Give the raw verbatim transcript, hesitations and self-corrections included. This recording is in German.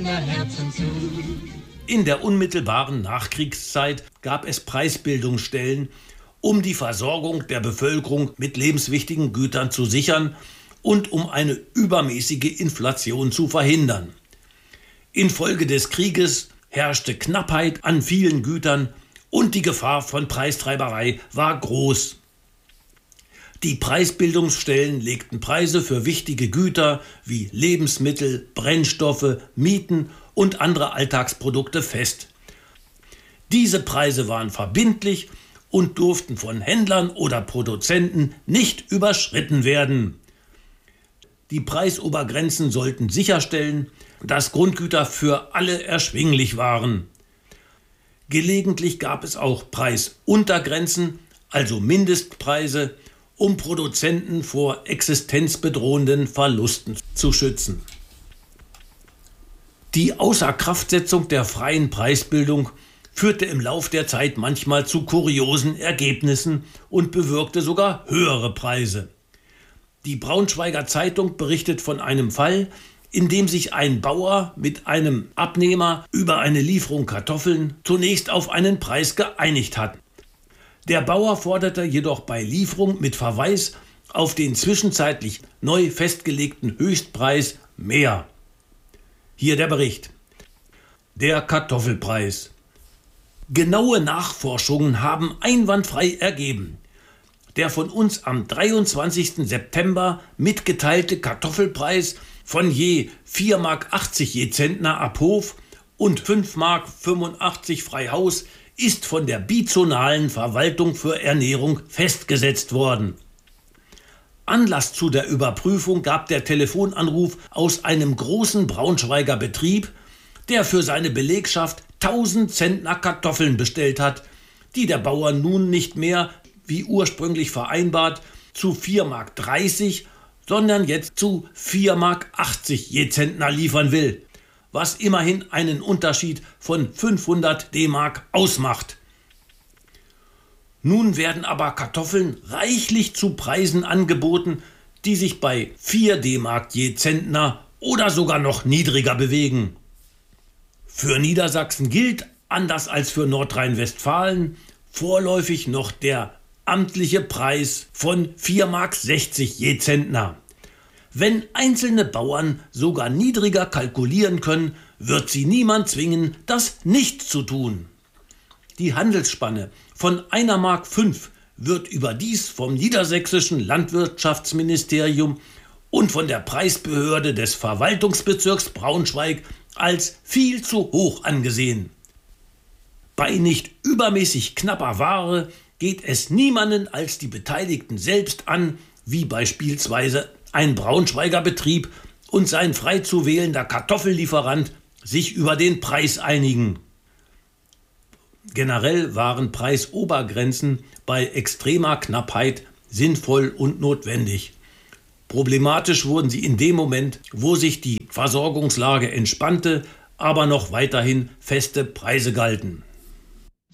In der unmittelbaren Nachkriegszeit gab es Preisbildungsstellen, um die Versorgung der Bevölkerung mit lebenswichtigen Gütern zu sichern und um eine übermäßige Inflation zu verhindern. Infolge des Krieges herrschte Knappheit an vielen Gütern und die Gefahr von Preistreiberei war groß. Die Preisbildungsstellen legten Preise für wichtige Güter wie Lebensmittel, Brennstoffe, Mieten und andere Alltagsprodukte fest. Diese Preise waren verbindlich und durften von Händlern oder Produzenten nicht überschritten werden. Die Preisobergrenzen sollten sicherstellen, dass Grundgüter für alle erschwinglich waren. Gelegentlich gab es auch Preisuntergrenzen, also Mindestpreise, um Produzenten vor existenzbedrohenden Verlusten zu schützen. Die Außerkraftsetzung der freien Preisbildung führte im Lauf der Zeit manchmal zu kuriosen Ergebnissen und bewirkte sogar höhere Preise. Die Braunschweiger Zeitung berichtet von einem Fall, in dem sich ein Bauer mit einem Abnehmer über eine Lieferung Kartoffeln zunächst auf einen Preis geeinigt hat. Der Bauer forderte jedoch bei Lieferung mit Verweis auf den zwischenzeitlich neu festgelegten Höchstpreis mehr. Hier der Bericht. Der Kartoffelpreis. Genaue Nachforschungen haben einwandfrei ergeben: Der von uns am dreiundzwanzigsten September mitgeteilte Kartoffelpreis von je vier Mark achtzig je Zentner ab Hof und fünf Mark fünfundachtzig frei Haus ist von der bizonalen Verwaltung für Ernährung festgesetzt worden. Anlass zu der Überprüfung gab der Telefonanruf aus einem großen Braunschweiger Betrieb, der für seine Belegschaft tausend Zentner Kartoffeln bestellt hat, die der Bauer nun nicht mehr, wie ursprünglich vereinbart, zu vier Mark dreißig, sondern jetzt zu vier Mark achtzig je Zentner liefern will, was immerhin einen Unterschied von fünfhundert D-Mark ausmacht. Nun werden aber Kartoffeln reichlich zu Preisen angeboten, die sich bei vier D-Mark je Zentner oder sogar noch niedriger bewegen. Für Niedersachsen gilt, anders als für Nordrhein-Westfalen, vorläufig noch der amtliche Preis von vier Mark sechzig je Zentner. Wenn einzelne Bauern sogar niedriger kalkulieren können, wird sie niemand zwingen, das nicht zu tun. Die Handelsspanne von einer Mark fünf wird überdies vom niedersächsischen Landwirtschaftsministerium und von der Preisbehörde des Verwaltungsbezirks Braunschweig als viel zu hoch angesehen. Bei nicht übermäßig knapper Ware geht es niemanden als die Beteiligten selbst an, wie beispielsweise ein Braunschweiger Betrieb und sein frei zu wählender Kartoffellieferant sich über den Preis einigen. Generell waren Preisobergrenzen bei extremer Knappheit sinnvoll und notwendig. Problematisch wurden sie in dem Moment, wo sich die Versorgungslage entspannte, aber noch weiterhin feste Preise galten.